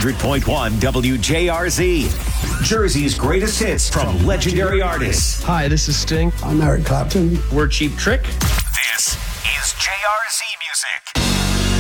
100.1 WJRZ. Jersey's greatest hits from legendary artists. Hi, this is Sting. I'm Eric Clapton. We're Cheap Trick. This is JRZ Music.